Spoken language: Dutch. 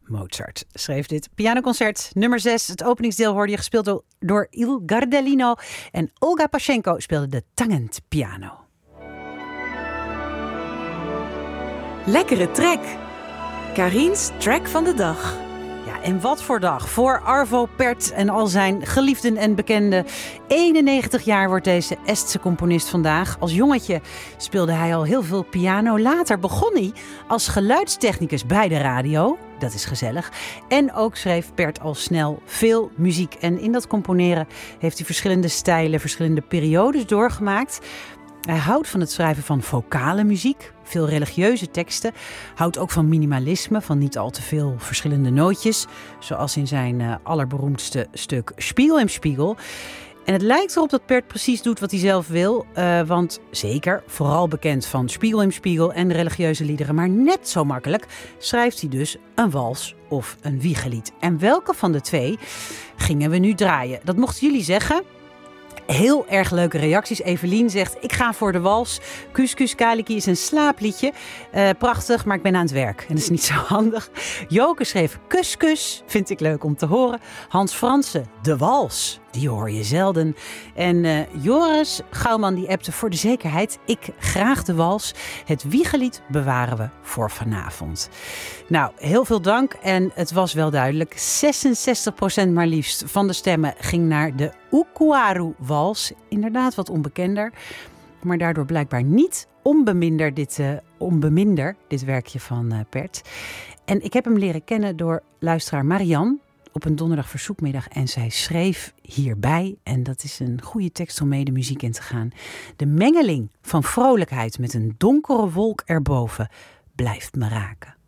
Mozart schreef dit pianoconcert. Nummer 6, het openingsdeel hoorde je gespeeld door Il Gardellino. En Olga Pashenko speelde de tangent piano. Lekkere track. Karin's track van de dag. Ja, en wat voor dag voor Arvo Pärt en al zijn geliefden en bekenden. 91 jaar wordt deze Estse componist vandaag. Als jongetje speelde hij al heel veel piano. Later begon hij als geluidstechnicus bij de radio. Dat is gezellig. En ook schreef Pärt al snel veel muziek. En in dat componeren heeft hij verschillende stijlen, verschillende periodes doorgemaakt. Hij houdt van het schrijven van vocale muziek, veel religieuze teksten. Houdt ook van minimalisme, van niet al te veel verschillende nootjes. Zoals in zijn allerberoemdste stuk Spiegel im Spiegel. En het lijkt erop dat Pärt precies doet wat hij zelf wil. Want zeker, vooral bekend van Spiegel im Spiegel en de religieuze liederen. Maar net zo makkelijk schrijft hij dus een wals of een wiegelied. En welke van de twee gingen we nu draaien? Dat mochten jullie zeggen. Heel erg leuke reacties. Evelien zegt, ik ga voor de wals. Kuskus Kaliki is een slaapliedje. Prachtig, maar ik ben aan het werk. En dat is niet zo handig. Joke schreef kuskus. Vind ik leuk om te horen. Hans Fransen, de wals. Die hoor je zelden. En Joris Gouwman die appte voor de zekerheid. Ik graag de wals. Het wiegelied bewaren we voor vanavond. Nou, heel veel dank. En het was wel duidelijk. 66% maar liefst van de stemmen ging naar de Ukuaru-wals. Inderdaad wat onbekender. Maar daardoor blijkbaar niet onbeminder dit werkje van Pärt. En ik heb hem leren kennen door luisteraar Marianne op een donderdag verzoekmiddag. En zij schreef hierbij, en dat is een goede tekst om mee de muziek in te gaan. De mengeling van vrolijkheid met een donkere wolk erboven blijft me raken.